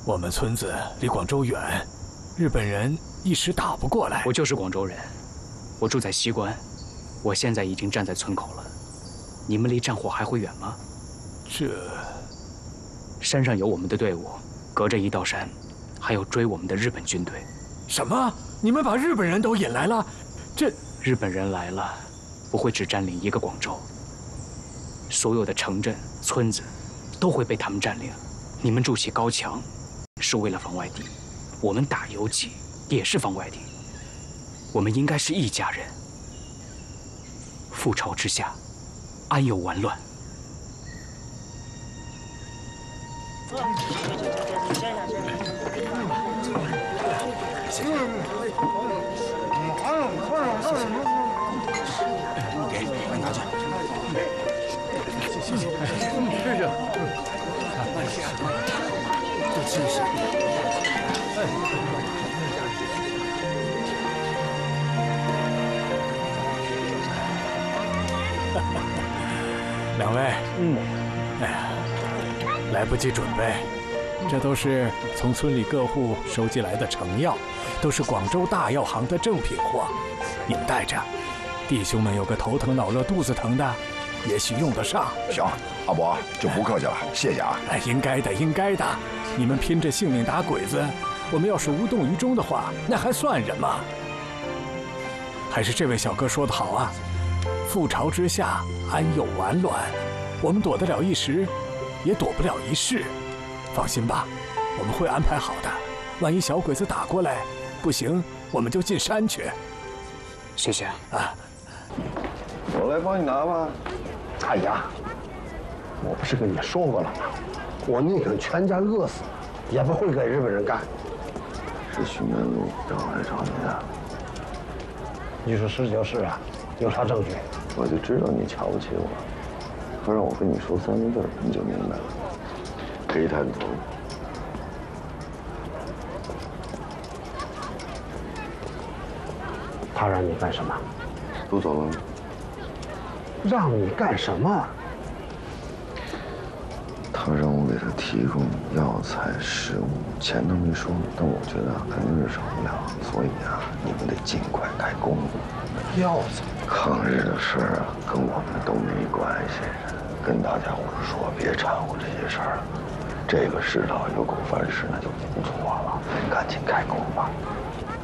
我们村子离广州远，日本人一时打不过来。 我就是广州人，我住在西关，我现在已经站在村口了。你们离战火还会远吗？ 这山上有我们的队伍，隔着一道山，还有追我们的日本军队。 什么？你们把日本人都引来了？这日本人来了，不会只占领一个广州，所有的城镇、村子都会被他们占领。你们筑起高墙，是为了防外敌；我们打游击，也是防外敌。我们应该是一家人。覆巢之下，安有完卵？ 给，拿去。谢谢。这个，谢谢。两位，哎呀，来不及准备，这都是从村里各户收集来的成药，都是广州大药行的正品货，你们带着。弟兄们有个头疼脑热、肚子疼的，也许用得上。 行，阿伯就不客气了，谢谢啊。 哎，应该的，应该的。你们拼着性命打鬼子，我们要是无动于衷的话，那还算人吗？还是这位小哥说得好啊，覆巢之下，安有完卵？我们躲得了一时，也躲不了一世。放心吧，我们会安排好的。万一小鬼子打过来，不行，我们就进山去。 谢谢啊。 我来帮你拿吧。 哎呀，我不是跟你说过了吗？我宁肯全家饿死，也不会给日本人干。 是徐面路让我来找你的。 你说是就是啊，有啥证据？ 我就知道你瞧不起我，他让我跟你说3个字，你就明白了。黑探头。 他让你干什么？ 都走了。 让你干什么？ 他让我给他提供药材、食物，钱都没说，但我觉得肯定是少不了，所以啊，你们得尽快开工。 药材？ 抗日的事儿啊，跟我们都没关系。跟大家伙说，别掺和这些事儿。这个世道有口饭吃，那就不错了。赶紧开工吧。